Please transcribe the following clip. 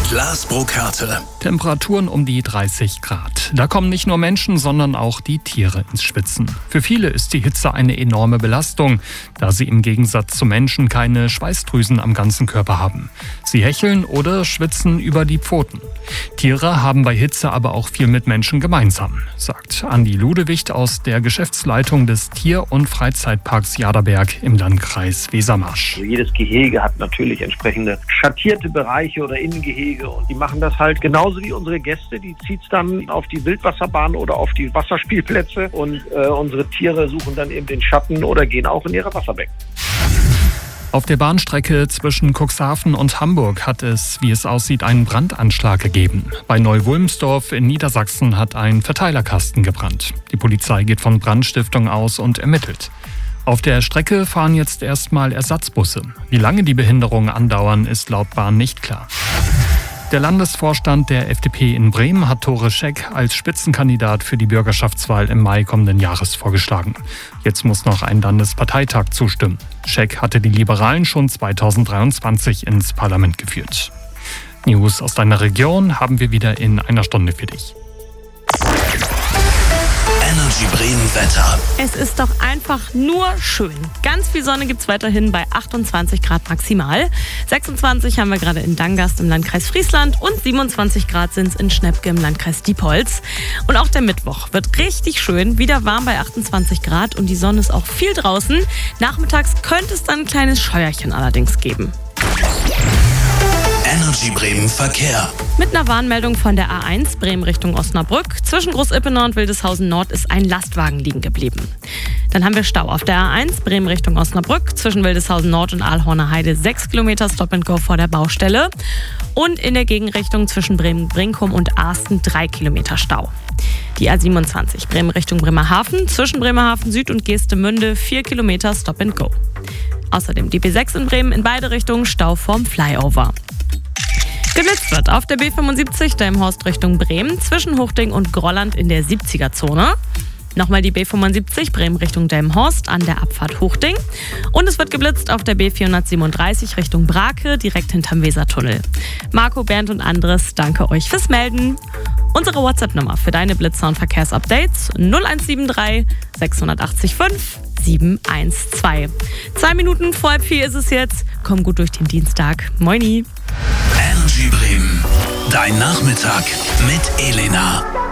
mit Lars Brokate. Temperaturen um die 30 Grad. Da kommen nicht nur Menschen, sondern auch die Tiere ins Schwitzen. Für viele ist die Hitze eine enorme Belastung, da sie im Gegensatz zu Menschen keine Schweißdrüsen am ganzen Körper haben. Sie hecheln oder schwitzen über die Pfoten. Tiere haben bei Hitze aber auch viel mit Menschen gemeinsam, sagt Andi Ludewicht aus der Geschäftsleitung des Tier- und Freizeitparks Jaderberg im Landkreis Wesermarsch. Also jedes Gehege hat natürlich entsprechende schattierte Bereiche oder Innengehege und die machen das halt genauso wie unsere Gäste. Die zieht es dann auf die Wildwasserbahn oder auf die Wasserspielplätze und unsere Tiere suchen dann eben den Schatten oder gehen auch in ihre Wasserbecken. Auf der Bahnstrecke zwischen Cuxhaven und Hamburg hat es, wie es aussieht, einen Brandanschlag gegeben. Bei Neu-Wulmsdorf in Niedersachsen hat ein Verteilerkasten gebrannt. Die Polizei geht von Brandstiftung aus und ermittelt. Auf der Strecke fahren jetzt erstmal Ersatzbusse. Wie lange die Behinderungen andauern, ist laut Bahn nicht klar. Der Landesvorstand der FDP in Bremen hat Tore Scheck als Spitzenkandidat für die Bürgerschaftswahl im Mai kommenden Jahres vorgeschlagen. Jetzt muss noch ein Landesparteitag zustimmen. Scheck hatte die Liberalen schon 2023 ins Parlament geführt. News aus deiner Region haben wir wieder in einer Stunde für dich. Energy Bremen Wetter. Es ist doch einfach nur schön. Ganz viel Sonne gibt es weiterhin bei 28 Grad maximal. 26 haben wir gerade in Dangast im Landkreis Friesland und 27 Grad sind es in Schnepke im Landkreis Diepholz. Und auch der Mittwoch wird richtig schön, wieder warm bei 28 Grad und die Sonne ist auch viel draußen. Nachmittags könnte es dann ein kleines Scheuerchen allerdings geben. Energy Bremen Verkehr. Mit einer Warnmeldung von der A1 Bremen Richtung Osnabrück. Zwischen Groß-Ippenau und Wildeshausen Nord ist ein Lastwagen liegen geblieben. Dann haben wir Stau auf der A1 Bremen Richtung Osnabrück. Zwischen Wildeshausen Nord und Aalhorner Heide 6 Kilometer Stop-and-Go vor der Baustelle. Und in der Gegenrichtung zwischen Bremen-Brinkum und Arsten 3 Kilometer Stau. Die A27 Bremen Richtung Bremerhaven. Zwischen Bremerhaven Süd und Geestemünde 4 Kilometer Stop-and-Go. Außerdem die B6 in Bremen in beide Richtungen Stau vorm Flyover. Geblitzt wird auf der B75 Delmenhorst Richtung Bremen zwischen Huchting und Grolland in der 70er-Zone. Nochmal die B75 Bremen Richtung Delmenhorst an der Abfahrt Huchting. Und es wird geblitzt auf der B437 Richtung Brake direkt hinterm Wesertunnel. Marco, Bernd und Andres, danke euch fürs Melden. Unsere WhatsApp-Nummer für deine Blitzer- und Verkehrsupdates 0173 680 5 712. 2 Minuten vor 3:30 ist es jetzt. Komm gut durch den Dienstag. Moini. Energy Bremen. Dein Nachmittag mit Elena.